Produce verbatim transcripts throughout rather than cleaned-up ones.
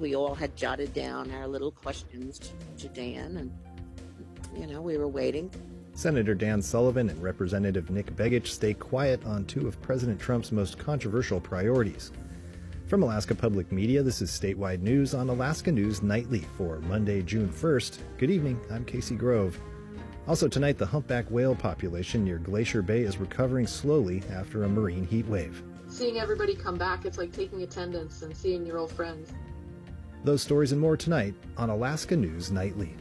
We all had jotted down our little questions to, to Dan, and, you know, we were waiting. Senator Dan Sullivan and Representative Nick Begich stay quiet on two of President Trump's most controversial priorities. From Alaska Public Media, this is Statewide News on Alaska News Nightly for Monday, June first. Good evening, I'm Casey Grove. Also tonight, the humpback whale population near Glacier Bay is recovering slowly after a marine heat wave. Seeing everybody come back, it's like taking attendance and seeing your old friends. Those stories and more tonight on Alaska News Nightly.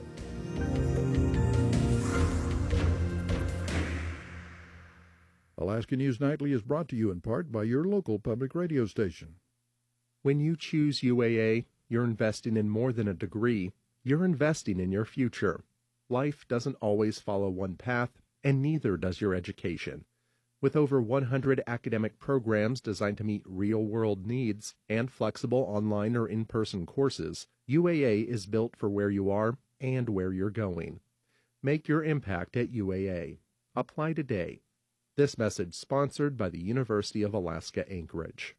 Alaska News Nightly is brought to you in part by your local public radio station. When you choose U A A, you're investing in more than a degree. You're investing in your future. Life doesn't always follow one path, and neither does your education. With over one hundred academic programs designed to meet real-world needs and flexible online or in-person courses, U A A is built for where you are and where you're going. Make your impact at U A A. Apply today. This message sponsored by the University of Alaska Anchorage.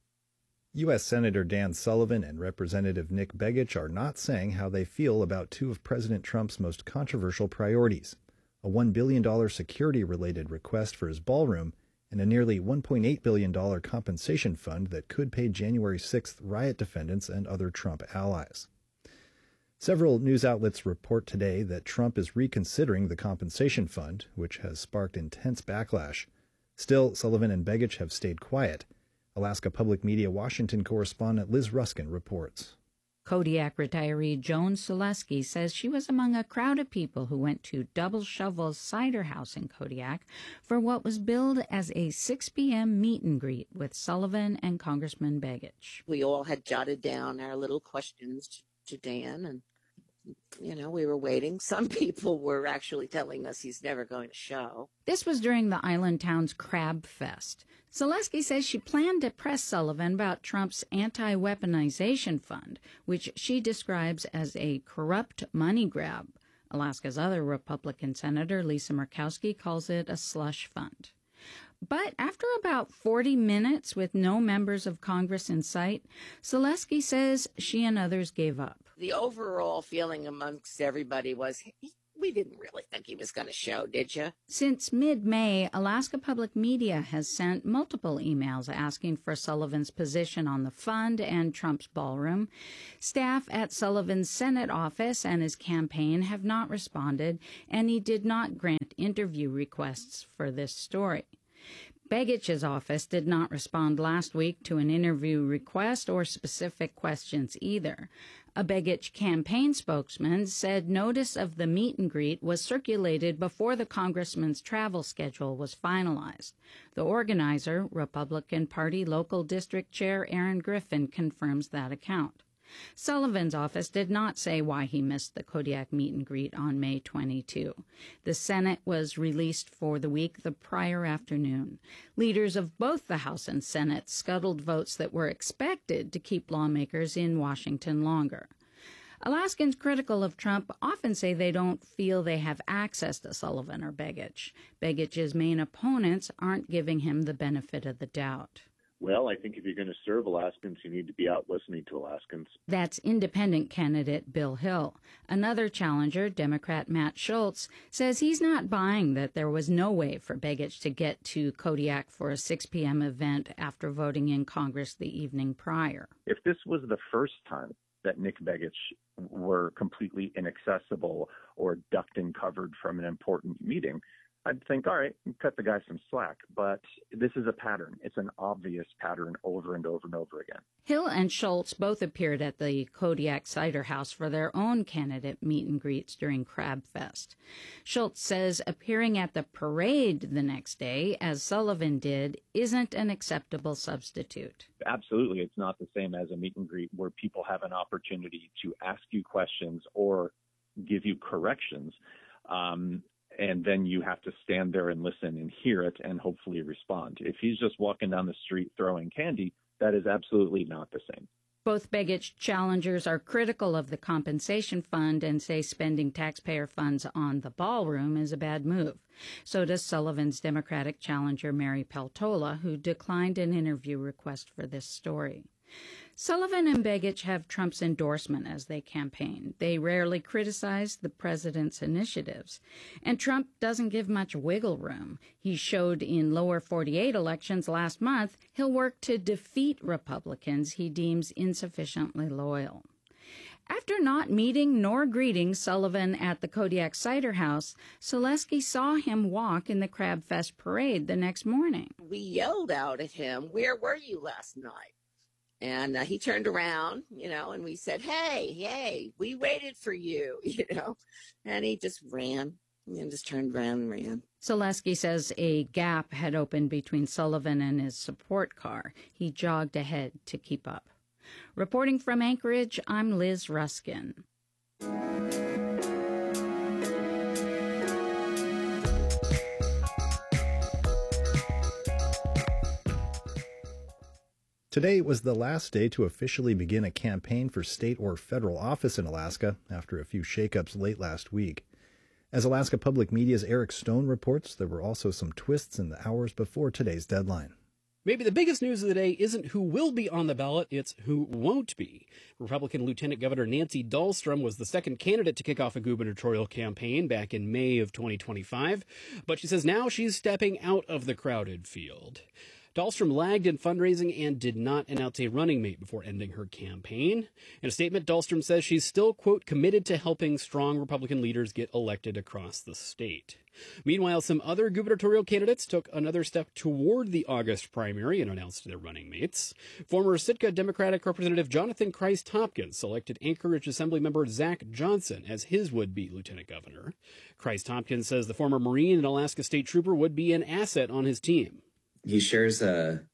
U S. Senator Dan Sullivan and Representative Nick Begich are not saying how they feel about two of President Trump's most controversial priorities, a one billion dollars security-related request for his ballroom and a nearly one point eight billion dollars compensation fund that could pay January sixth riot defendants and other Trump allies. Several news outlets report today that Trump is reconsidering the compensation fund, which has sparked intense backlash. Still, Sullivan and Begich have stayed quiet. Alaska Public Media Washington correspondent Liz Ruskin reports. Kodiak retiree Joan Selesky says she was among a crowd of people who went to Double Shovel's cider house in Kodiak for what was billed as a six p.m. meet and greet with Sullivan and Congressman Begich. We all had jotted down our little questions to, to Dan, and, you know, we were waiting. Some people were actually telling us he's never going to show. This was during the island town's Crab Fest. Selesky says she planned to press Sullivan about Trump's anti-weaponization fund, which she describes as a corrupt money grab. Alaska's other Republican senator, Lisa Murkowski, calls it a slush fund. But after about forty minutes with no members of Congress in sight, Selesky says she and others gave up. The overall feeling amongst everybody was, we didn't really think he was going to show, did you? Since mid-May, Alaska Public Media has sent multiple emails asking for Sullivan's position on the fund and Trump's ballroom. Staff at Sullivan's Senate office and his campaign have not responded, and he did not grant interview requests for this story. Begich's office did not respond last week to an interview request or specific questions either. A Begich campaign spokesman said notice of the meet and greet was circulated before the congressman's travel schedule was finalized. The organizer, Republican Party Local District Chair Aaron Griffin, confirms that account. Sullivan's office did not say why he missed the Kodiak meet and greet on May twenty-second. The Senate was released for the week the prior afternoon. Leaders of both the House and Senate scuttled votes that were expected to keep lawmakers in Washington longer. Alaskans critical of Trump often say they don't feel they have access to Sullivan or Begich. Begich's main opponents aren't giving him the benefit of the doubt. Well, I think if you're going to serve Alaskans, you need to be out listening to Alaskans. That's independent candidate Bill Hill. Another challenger, Democrat Matt Schultz, says he's not buying that there was no way for Begich to get to Kodiak for a six p.m. event after voting in Congress the evening prior. If this was the first time that Nick Begich were completely inaccessible or ducked and covered from an important meeting, I'd think, all right, cut the guy some slack. But this is a pattern. It's an obvious pattern over and over and over again. Hill and Schultz both appeared at the Kodiak Cider House for their own candidate meet and greets during Crab Fest. Schultz says appearing at the parade the next day, as Sullivan did, isn't an acceptable substitute. Absolutely. It's not the same as a meet and greet where people have an opportunity to ask you questions or give you corrections. Um, And then you have to stand there and listen and hear it and hopefully respond. If he's just walking down the street throwing candy, that is absolutely not the same. Both Begich challengers are critical of the compensation fund and say spending taxpayer funds on the ballroom is a bad move. So does Sullivan's Democratic challenger Mary Peltola, who declined an interview request for this story. Sullivan and Begich have Trump's endorsement as they campaign. They rarely criticize the president's initiatives. And Trump doesn't give much wiggle room. He showed in lower forty-eight elections last month he'll work to defeat Republicans he deems insufficiently loyal. After not meeting nor greeting Sullivan at the Kodiak Cider House, Zaleski saw him walk in the Crab Fest parade the next morning. We yelled out at him, "Where were you last night?" And uh, he turned around, you know, and we said, hey, hey, we waited for you, you know. And he just ran and just turned around and ran. Zaleski says a gap had opened between Sullivan and his support car. He jogged ahead to keep up. Reporting from Anchorage, I'm Liz Ruskin. Today was the last day to officially begin a campaign for state or federal office in Alaska after a few shakeups late last week. As Alaska Public Media's Eric Stone reports, there were also some twists in the hours before today's deadline. Maybe the biggest news of the day isn't who will be on the ballot, it's who won't be. Republican Lieutenant Governor Nancy Dahlstrom was the second candidate to kick off a gubernatorial campaign back in May of twenty twenty-five, but she says now she's stepping out of the crowded field. Dahlstrom lagged in fundraising and did not announce a running mate before ending her campaign. In a statement, Dahlstrom says she's still, quote, committed to helping strong Republican leaders get elected across the state. Meanwhile, some other gubernatorial candidates took another step toward the August primary and announced their running mates. Former Sitka Democratic Representative Jonathan Christ-Hopkins selected Anchorage Assemblymember Zach Johnson as his would-be lieutenant governor. Christ-Hopkins says the former Marine and Alaska State Trooper would be an asset on his team. He shares a,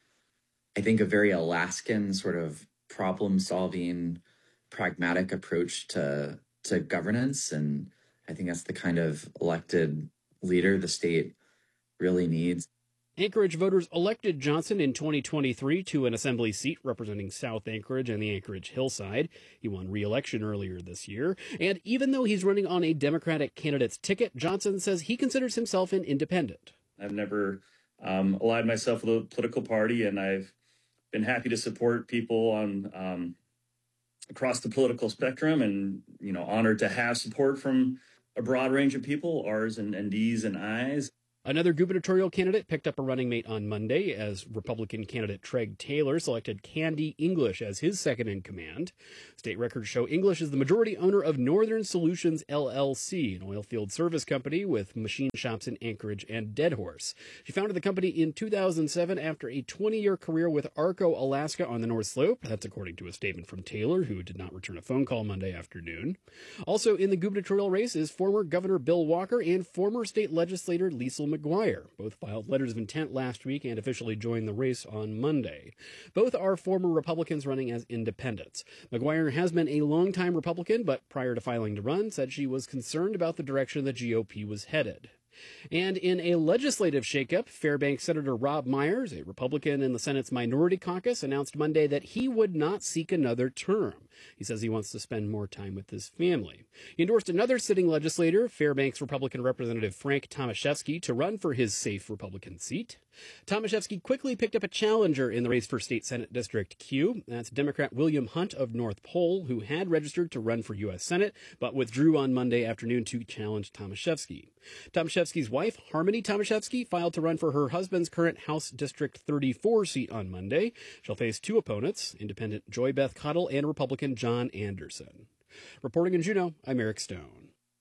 I think, a very Alaskan sort of problem-solving, pragmatic approach to to governance, and I think that's the kind of elected leader the state really needs. Anchorage voters elected Johnson in twenty twenty-three to an assembly seat representing South Anchorage and the Anchorage Hillside. He won re-election earlier this year, and even though he's running on a Democratic candidate's ticket, Johnson says he considers himself an independent. I've never Um, allied myself with a political party, and I've been happy to support people on um, across the political spectrum, and you know, honored to have support from a broad range of people, R's and, and D's and I's. Another gubernatorial candidate picked up a running mate on Monday as Republican candidate Treg Taylor selected Candy English as his second in command. State records show English is the majority owner of Northern Solutions L L C, an oilfield service company with machine shops in Anchorage and Deadhorse. She founded the company in two thousand seven after a twenty-year career with Arco Alaska on the North Slope. That's according to a statement from Taylor, who did not return a phone call Monday afternoon. Also in the gubernatorial race is former Governor Bill Walker and former state legislator Liesl McGuire. Both filed letters of intent last week and officially joined the race on Monday. Both are former Republicans running as independents. McGuire has been a longtime Republican, but prior to filing to run, said she was concerned about the direction the G O P was headed. And in a legislative shakeup, Fairbanks Senator Rob Myers, a Republican in the Senate's Minority Caucus, announced Monday that he would not seek another term. He says he wants to spend more time with his family. He endorsed another sitting legislator, Fairbanks Republican Representative Frank Tomaszewski, to run for his safe Republican seat. Tomaszewski quickly picked up a challenger in the race for State Senate District Q. That's Democrat William Hunt of North Pole, who had registered to run for U S Senate, but withdrew on Monday afternoon to challenge Tomaszewski. Tomaszewski's wife, Harmony Tomaszewski, filed to run for her husband's current House District thirty-four seat on Monday. She'll face two opponents, Independent Joy Beth Cottle and Republican John Anderson. Reporting in Juneau, I'm Eric Stone.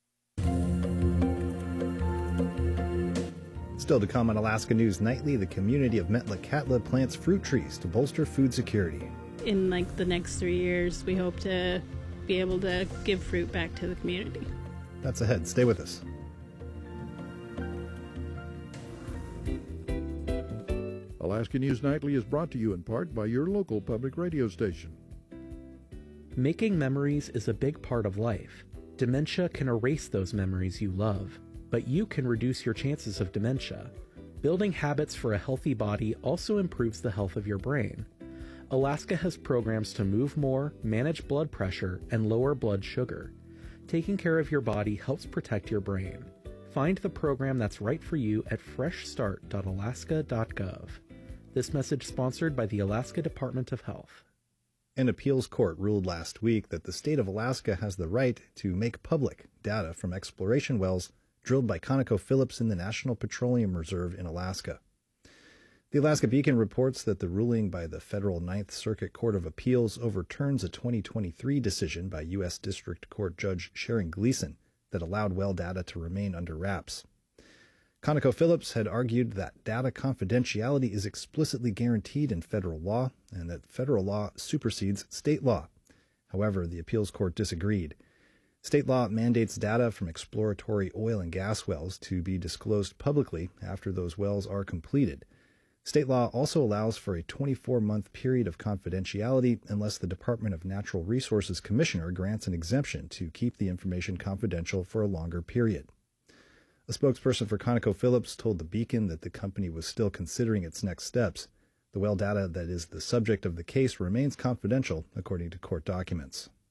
Still to come on Alaska News Nightly, the community of Metlakatla plants fruit trees to bolster food security. In like the next three years, we hope to be able to give fruit back to the community. That's ahead. Stay with us. Alaska News Nightly is brought to you in part by your local public radio station. Making memories is a big part of life. Dementia can erase those memories you love, but you can reduce your chances of dementia. Building habits for a healthy body also improves the health of your brain. Alaska has programs to move more, manage blood pressure, and lower blood sugar. Taking care of your body helps protect your brain. Find the program that's right for you at fresh start dot alaska dot gov. This message sponsored by the Alaska Department of Health. An appeals court ruled last week that the state of Alaska has the right to make public data from exploration wells drilled by ConocoPhillips in the National Petroleum Reserve in Alaska. The Alaska Beacon reports that the ruling by the Federal Ninth Circuit Court of Appeals overturns a twenty twenty-three decision by U S District Court Judge Sharon Gleason that allowed well data to remain under wraps. ConocoPhillips had argued that data confidentiality is explicitly guaranteed in federal law and that federal law supersedes state law. However, the appeals court disagreed. State law mandates data from exploratory oil and gas wells to be disclosed publicly after those wells are completed. State law also allows for a twenty-four month period of confidentiality unless the Department of Natural Resources Commissioner grants an exemption to keep the information confidential for a longer period. A spokesperson for ConocoPhillips told the Beacon that the company was still considering its next steps. The well data that is the subject of the case remains confidential, according to court documents.